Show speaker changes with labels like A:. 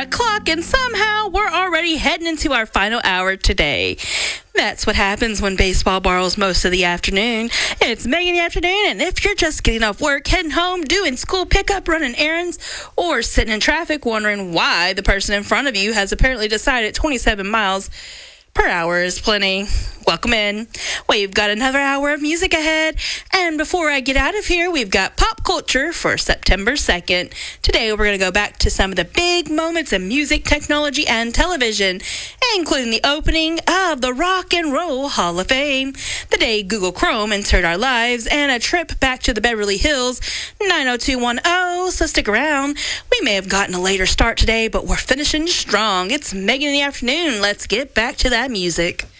A: o'clock, and somehow we're already heading into our final hour today. That's what happens when baseball borrows most of the afternoon. It's Megan in the afternoon, and if you're just getting off work, heading home, doing school pickup, running errands, or sitting in traffic wondering why the person in front of you has apparently decided 27 miles per hour is plenty, welcome in. We've got another hour of music ahead, and before I get out of here, we've got pop culture for September 2nd. Today, we're going to go back to some of the big moments in music, technology, and television, including the opening of the Rock and Roll Hall of Fame, the day Google Chrome entered our lives, and a trip back to the Beverly Hills 90210, so stick around. We may have gotten a later start today, but we're finishing strong. It's Megan in the afternoon. Let's get back to that music.